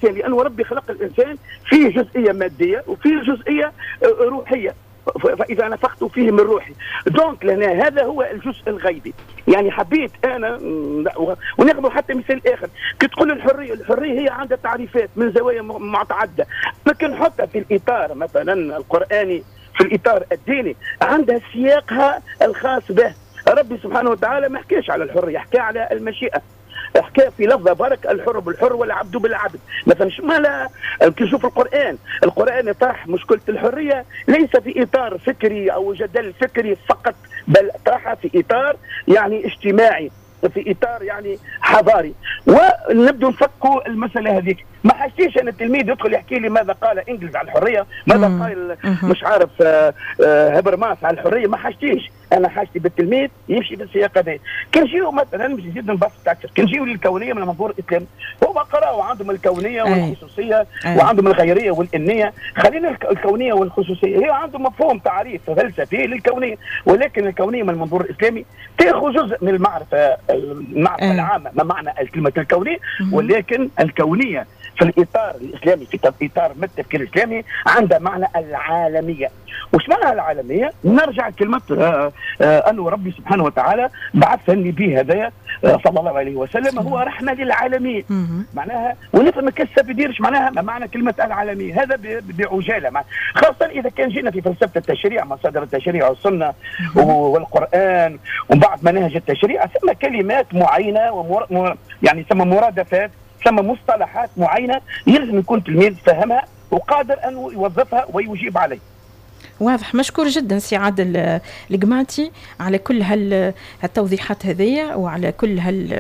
الانسان، لانه ربي خلق الانسان فيه جزئيه ماديه وفيه جزئيه روحيه، فاذا نفخت فيه من روحي. دونك لهنا هذا هو الجزء الغيبي. يعني حبيت انا وناخذ حتى مثال اخر، كي تقول الحريه، الحريه هي عندها تعريفات من زوايا متعدده، لكن حتى في الاطار مثلا القراني، في الاطار الديني، عندها سياقها الخاص به. ربي سبحانه وتعالى ما حكاش على الحريه، حكى على المشيئه، حكى في لفظه بارك الحر بالحر والعبد بالعبد. مثلا ما لا كي نشوف القران يطرح مشكله الحريه ليس في اطار فكري او جدل فكري فقط، بل طرحها في اطار يعني اجتماعي، في اطار يعني حضاري. ونبدو نفكوا المساله هذيك. ما حاجتيش انا التلميذ يدخل يحكي لي ماذا قال انجلز على الحريه، ماذا قال مش عارف هبرماس على الحريه، ما حاجتيش. انا حاجتي بالتلميذ يمشي في السياق هذا. كنجيو مثلا مش نزيد نبسط اكثر، كنجيو للكونيه من منظور الاسلام، هما قراوا عندهم الكونيه والخصوصيه وعندهم الغيريه والانيه. خلينا الكونيه والخصوصيه هي عندهم مفهوم تعريف فلسفي للكونيه، ولكن الكونيه من المنظور الاسلامي تاخذ جزء من المعرفه العامه، ما معنى كلمه الكونيه، ولكن الكونيه في الاطار الاسلامي، في اطار التفكير الاسلامي، عندها معنى العالميه. وش معنى العالميه؟ نرجع كلمه انه ربي سبحانه وتعالى بعث النبي هذايا صلى الله عليه وسلم هو رحمه للعالمين. معناها ونفهم كيف بيديرش معناها ما معنى كلمه العالميه، هذا بعجاله، خاصه اذا كان جينا في فلسفه التشريع، مصادر التشريع والسنه والقران وبعض مناهج التشريع، ثم كلمات معينه يعني ثم مرادفات، ثم مصطلحات معينه يلزم يكون تلميذ فهمها وقادر ان يوظفها ويجيب عليه. واضح. مشكور جدا سي عادل القماتي على كل هالتوضيحات هذية وعلى كل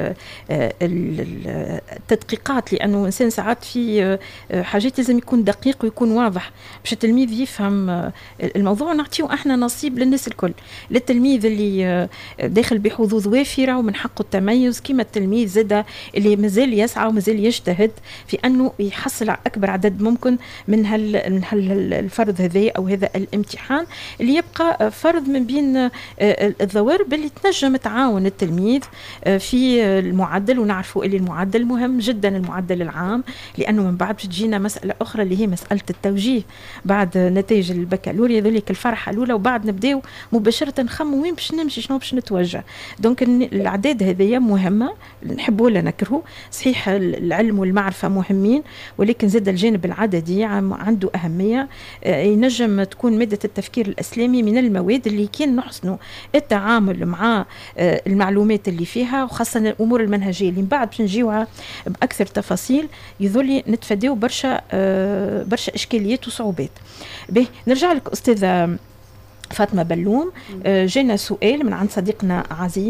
التدقيقات، لأنه إنسان ساعات في حاجات لازم يكون دقيق ويكون واضح باش التلميذ يفهم الموضوع. نعطيه احنا نصيب للناس الكل، للتلميذ اللي داخل بحظوظ وافرة ومن حقه التميز، كما التلميذ زاد اللي مازال يسعى ومازال يجتهد في أنه يحصل على أكبر عدد ممكن من الفرض هذا أو هذا الامتحان اللي يبقى فرض من بين الضوارب اللي تنجم تعاون التلميذ في المعدل. ونعرفوا اللي المعدل مهم جدا، المعدل العام، لأنه من بعد تجينا مسألة أخرى اللي هي مسألة التوجيه بعد نتائج البكالوريا، ذلك الفرحة الأولى، وبعد نبداو مباشرة نخمم وين باش نمشي، شنو باش نتوجه. دونك الأعداد هذه مهمة، نحبوا ولا نكرهوا. صحيح العلم والمعرفة مهمين، ولكن زاد الجانب العددي عنده أهمية. ينجم تكون مادة التفكير الإسلامي من المواد اللي كان نحسنوا التعامل مع المعلومات اللي فيها، وخاصة الأمور المنهجية اللي من بعد باش نجيوها بأكثر تفاصيل يظل نتفاداو برشا إشكاليات وصعوبات. به نرجع لك أستاذة فاطمة بلوم. جينا سؤال من عند صديقنا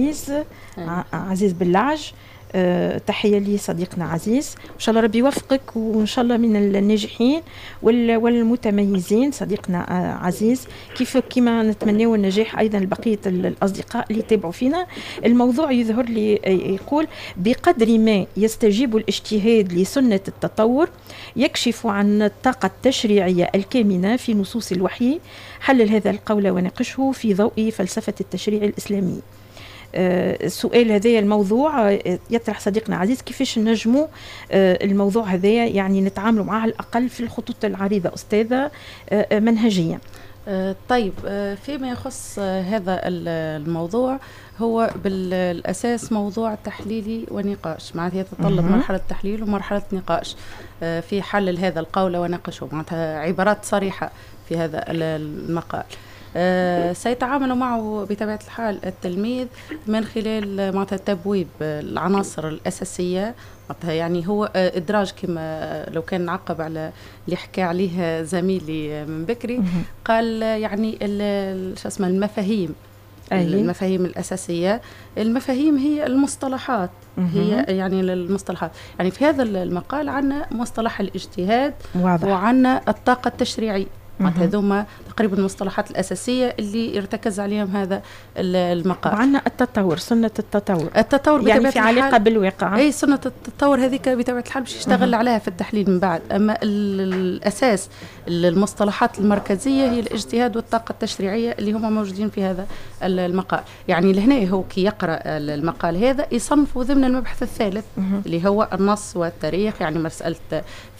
عزيز باللعج. تحية لي صديقنا عزيز، إن شاء الله ربي يوفقك وإن شاء الله من الناجحين والمتميزين صديقنا عزيز، كما نتمنى النجاح أيضا لبقية الأصدقاء اللي يتابعوا فينا. الموضوع يظهر لي يقول: بقدر ما يستجيب الاجتهاد لسنة التطور يكشف عن الطاقة التشريعية الكامنة في نصوص الوحي، حلل هذا القول وناقشه في ضوء فلسفة التشريع الإسلامي. السؤال هذا الموضوع يطرح صديقنا عزيز، كيفاش نجموا الموضوع هذا يعني نتعاملوا معه على الأقل في الخطوط العريضة أستاذة منهجيا؟ طيب، فيما يخص هذا الموضوع، هو بالأساس موضوع تحليلي ونقاش، معناتها يتطلب مرحلة تحليل ومرحلة نقاش في حل هذا القول وناقشه، معناتها عبارات صريحة في هذا المقال. سيتعامل معه بطبيعة الحال التلميذ من خلال معناتها تبويب العناصر الأساسية، معناتها يعني هو إدراج، كما لو كان نعقب على اللي حكى عليه زميلي من بكري، قال يعني شو اسمه المفاهيم. المفاهيم الأساسية، المفاهيم هي المصطلحات، هي يعني المصطلحات. يعني في هذا المقال عنا مصطلح الاجتهاد وعنا الطاقة التشريعية، هذوما تقريبا المصطلحات الأساسية اللي يرتكز عليهم هذا المقال. وعندنا التطور، سنة التطور يعني في علاقة بالواقع. أي سنة التطور هذيك بطبيعة الحال باش يشتغل عليها في التحليل من بعد. أما الأساس المصطلحات المركزية هي الاجتهاد والطاقة التشريعية اللي هما موجودين في هذا المقال. يعني لهنا هو كي يقرأ المقال هذا يصنفه ضمن المبحث الثالث اللي هو النص والتاريخ، يعني مسألة